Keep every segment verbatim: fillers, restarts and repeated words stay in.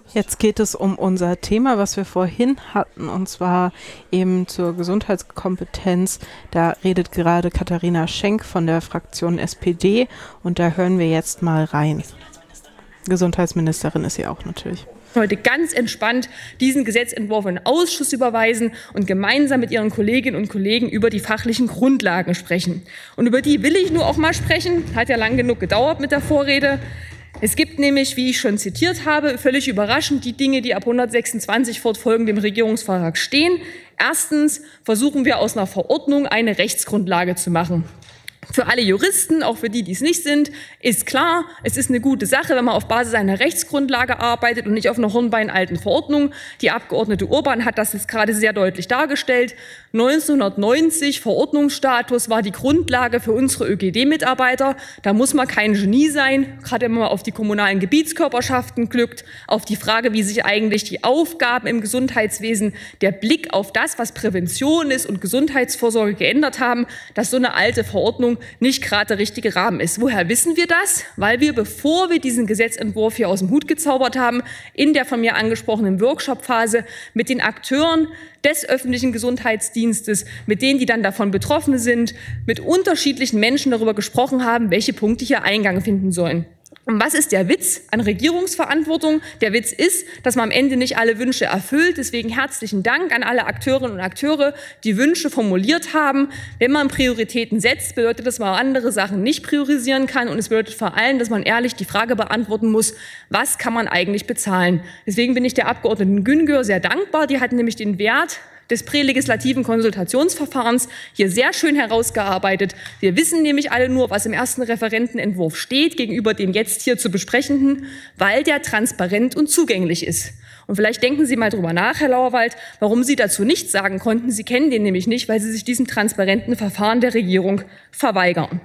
Jetzt geht es um unser Thema, was wir vorhin hatten, und zwar eben zur Gesundheitskompetenz. Da redet gerade Katharina Schenk von der Fraktion S P D und da hören wir jetzt mal rein. Gesundheitsministerin ist sie auch natürlich. Heute ganz entspannt diesen Gesetzentwurf in den Ausschuss überweisen und gemeinsam mit ihren Kolleginnen und Kollegen über die fachlichen Grundlagen sprechen. Und über die will ich nur auch mal sprechen. Hat ja lang genug gedauert mit der Vorrede. Es gibt nämlich, wie ich schon zitiert habe, völlig überraschend die Dinge, die ab hundertsechsundzwanzig fortfolgend im Regierungsvertrag stehen. Erstens versuchen wir aus einer Verordnung eine Rechtsgrundlage zu machen. Für alle Juristen, auch für die, die es nicht sind, ist klar, es ist eine gute Sache, wenn man auf Basis einer Rechtsgrundlage arbeitet und nicht auf einer hornbeinalten Verordnung. Die Abgeordnete Urban hat das jetzt gerade sehr deutlich dargestellt. neunzehnhundertneunzig, Verordnungsstatus, war die Grundlage für unsere Ö G D-Mitarbeiter. Da muss man kein Genie sein, gerade wenn man auf die kommunalen Gebietskörperschaften glückt, auf die Frage, wie sich eigentlich die Aufgaben im Gesundheitswesen, der Blick auf das, was Prävention ist und Gesundheitsvorsorge geändert haben, dass so eine alte Verordnung nicht gerade der richtige Rahmen ist. Woher wissen wir das? Weil wir, bevor wir diesen Gesetzentwurf hier aus dem Hut gezaubert haben, in der von mir angesprochenen Workshop-Phase mit den Akteuren des öffentlichen Gesundheitsdienstes, mit denen, die dann davon betroffen sind, mit unterschiedlichen Menschen darüber gesprochen haben, welche Punkte hier Eingang finden sollen. Und was ist der Witz an Regierungsverantwortung? Der Witz ist, dass man am Ende nicht alle Wünsche erfüllt. Deswegen herzlichen Dank an alle Akteurinnen und Akteure, die Wünsche formuliert haben. Wenn man Prioritäten setzt, bedeutet das, dass man andere Sachen nicht priorisieren kann. Und es bedeutet vor allem, dass man ehrlich die Frage beantworten muss, was kann man eigentlich bezahlen? Deswegen bin ich der Abgeordneten Güngör sehr dankbar. Die hat nämlich den Wert des prälegislativen Konsultationsverfahrens hier sehr schön herausgearbeitet. Wir wissen nämlich alle nur, was im ersten Referentenentwurf steht, gegenüber dem jetzt hier zu besprechenden, weil der transparent und zugänglich ist. Und vielleicht denken Sie mal drüber nach, Herr Lauerwald, warum Sie dazu nichts sagen konnten. Sie kennen den nämlich nicht, weil Sie sich diesem transparenten Verfahren der Regierung verweigern.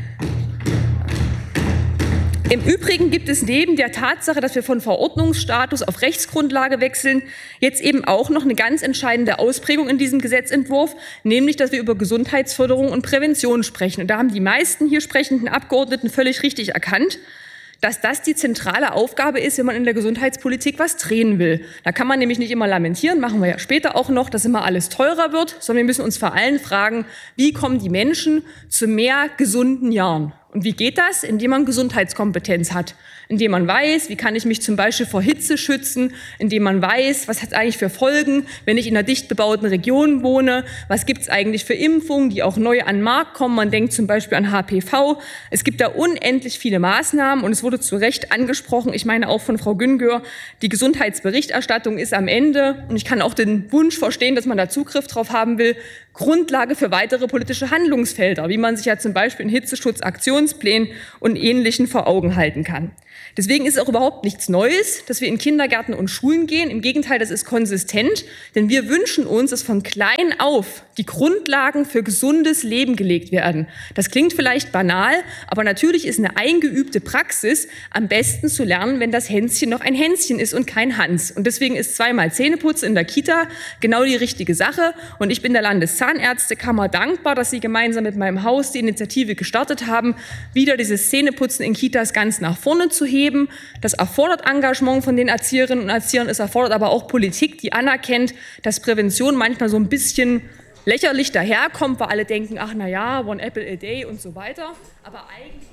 Im Übrigen gibt es neben der Tatsache, dass wir von Verordnungsstatus auf Rechtsgrundlage wechseln, jetzt eben auch noch eine ganz entscheidende Ausprägung in diesem Gesetzentwurf, nämlich, dass wir über Gesundheitsförderung und Prävention sprechen. Und da haben die meisten hier sprechenden Abgeordneten völlig richtig erkannt, dass das die zentrale Aufgabe ist, wenn man in der Gesundheitspolitik was drehen will. Da kann man nämlich nicht immer lamentieren, machen wir ja später auch noch, dass immer alles teurer wird, sondern wir müssen uns vor allem fragen, wie kommen die Menschen zu mehr gesunden Jahren? Und wie geht das? Indem man Gesundheitskompetenz hat, indem man weiß, wie kann ich mich zum Beispiel vor Hitze schützen, indem man weiß, was hat es eigentlich für Folgen, wenn ich in einer dicht bebauten Region wohne, was gibt es eigentlich für Impfungen, die auch neu an den Markt kommen. Man denkt zum Beispiel an H P V. Es gibt da unendlich viele Maßnahmen und es wurde zu Recht angesprochen, ich meine auch von Frau Güngör, die Gesundheitsberichterstattung ist am Ende, und ich kann auch den Wunsch verstehen, dass man da Zugriff drauf haben will, Grundlage für weitere politische Handlungsfelder, wie man sich ja zum Beispiel in Hitzeschutzaktionsplänen und Ähnlichen vor Augen halten kann. Deswegen ist es auch überhaupt nichts Neues, dass wir in Kindergärten und Schulen gehen. Im Gegenteil, das ist konsistent, denn wir wünschen uns, dass von klein auf die Grundlagen für gesundes Leben gelegt werden. Das klingt vielleicht banal, aber natürlich ist eine eingeübte Praxis am besten zu lernen, wenn das Hänschen noch ein Hänschen ist und kein Hans. Und deswegen ist zweimal Zähneputzen in der Kita genau die richtige Sache. Und ich bin der Landeszahnärztekammer dankbar, dass Sie gemeinsam mit meinem Haus die Initiative gestartet haben, wieder dieses Zähneputzen in Kitas ganz nach vorne zu heben. Das erfordert Engagement von den Erzieherinnen und Erziehern, es erfordert aber auch Politik, die anerkennt, dass Prävention manchmal so ein bisschen lächerlich daherkommt, weil alle denken, ach na ja, one apple a day und so weiter. Aber eigentlich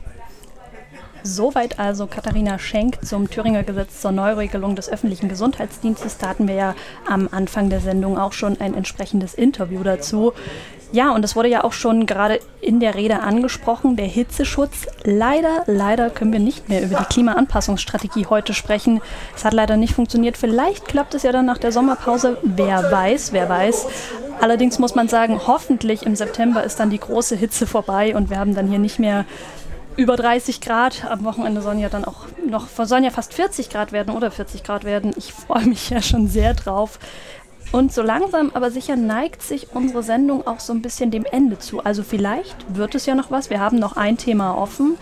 Soweit also Katharina Schenk zum Thüringer Gesetz zur Neuregelung des öffentlichen Gesundheitsdienstes. Da hatten wir ja am Anfang der Sendung auch schon ein entsprechendes Interview dazu. Ja, und es wurde ja auch schon gerade in der Rede angesprochen, der Hitzeschutz. Leider, leider können wir nicht mehr über die Klimaanpassungsstrategie heute sprechen. Es hat leider nicht funktioniert. Vielleicht klappt es ja dann nach der Sommerpause. Wer weiß, wer weiß. Allerdings muss man sagen, hoffentlich im September ist dann die große Hitze vorbei und wir haben dann hier nicht mehr über dreißig Grad. Am Wochenende sollen ja dann auch noch, sollen ja fast vierzig Grad werden oder vierzig Grad werden. Ich freue mich ja schon sehr drauf. Und so langsam, aber sicher neigt sich unsere Sendung auch so ein bisschen dem Ende zu. Also vielleicht wird es ja noch was. Wir haben noch ein Thema offen.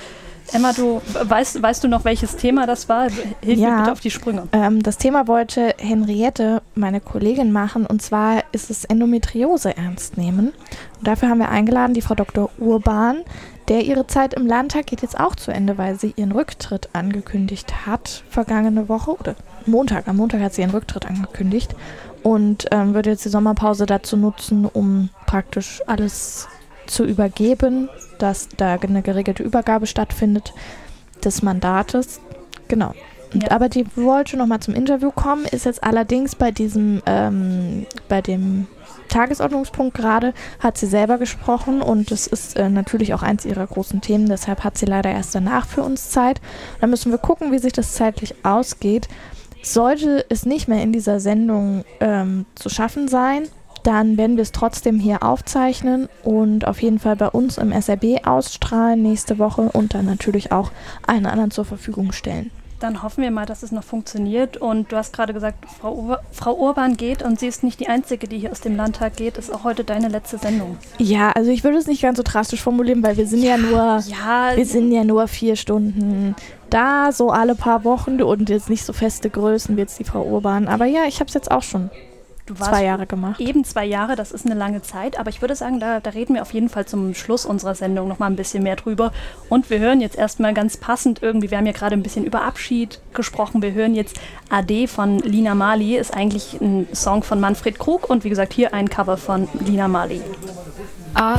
Emma, du weißt, weißt du noch, welches Thema das war? Hilf ja, mir bitte auf die Sprünge. Ähm, das Thema wollte Henriette, meine Kollegin, machen. Und zwar ist es Endometriose ernst nehmen. Und dafür haben wir eingeladen die Frau Doktor Urban, der ihre Zeit im Landtag geht jetzt auch zu Ende, weil sie ihren Rücktritt angekündigt hat, vergangene Woche oder Montag. Am Montag hat sie ihren Rücktritt angekündigt und ähm, würde jetzt die Sommerpause dazu nutzen, um praktisch alles zu übergeben, dass da eine geregelte Übergabe stattfindet des Mandates. Genau. Und, Ja. Aber die wollte nochmal zum Interview kommen, ist jetzt allerdings bei diesem, ähm, bei dem Tagesordnungspunkt gerade, hat sie selber gesprochen und das ist äh, natürlich auch eins ihrer großen Themen, deshalb hat sie leider erst danach für uns Zeit. Da müssen wir gucken, wie sich das zeitlich ausgeht. Sollte es nicht mehr in dieser Sendung ähm, zu schaffen sein, dann werden wir es trotzdem hier aufzeichnen und auf jeden Fall bei uns im S R B ausstrahlen nächste Woche und dann natürlich auch allen anderen zur Verfügung stellen. Dann hoffen wir mal, dass es noch funktioniert. Und du hast gerade gesagt, Frau, Ur- Frau Urban geht und sie ist nicht die Einzige, die hier aus dem Landtag geht. Ist auch heute deine letzte Sendung. Ja, also ich würde es nicht ganz so drastisch formulieren, weil wir sind ja, nur, Ja, wir sind ja nur vier Stunden da, so alle paar Wochen und jetzt nicht so feste Größen wie jetzt die Frau Urban. Aber ja, ich habe es jetzt auch schon du warst zwei Jahre gemacht. eben zwei Jahre, das ist eine lange Zeit. Aber ich würde sagen, da, da reden wir auf jeden Fall zum Schluss unserer Sendung noch mal ein bisschen mehr drüber. Und wir hören jetzt erstmal ganz passend irgendwie, wir haben ja gerade ein bisschen über Abschied gesprochen. Wir hören jetzt Ade von Lina Marley, ist eigentlich ein Song von Manfred Krug und wie gesagt hier ein Cover von Lina Marley. A